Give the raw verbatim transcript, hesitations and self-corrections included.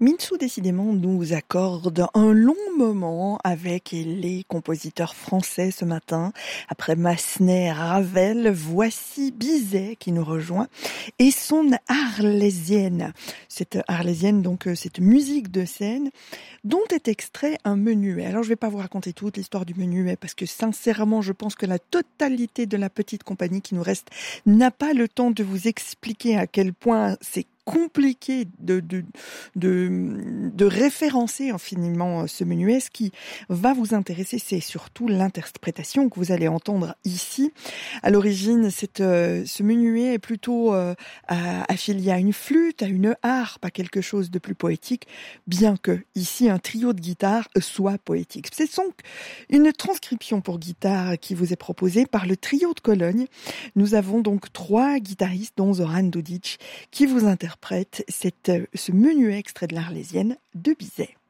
Minsu, décidément, nous accorde un long moment avec les compositeurs français ce matin. Après Massenet, Ravel, voici Bizet qui nous rejoint et son arlésienne. Cette arlésienne, donc, cette musique de scène dont est extrait un menuet. Alors, je ne vais pas vous raconter toute l'histoire du menuet parce que, sincèrement, je pense que la totalité de la petite compagnie qui nous reste n'a pas le temps de vous expliquer à quel point c'est compliqué de, de, de, de référencer infiniment ce menuet. Ce qui va vous intéresser, c'est surtout l'interprétation que vous allez entendre ici. À l'origine, cette, euh, ce menuet est plutôt euh, affilié à une flûte, à une harpe, à quelque chose de plus poétique, bien que ici un trio de guitare soit poétique. C'est donc une transcription pour guitare qui vous est proposée par le trio de Cologne. Nous avons donc trois guitaristes, dont Zoran Dudic, qui vous interprètent interprète cette, ce menuet extrait de l'Arlésienne de Bizet.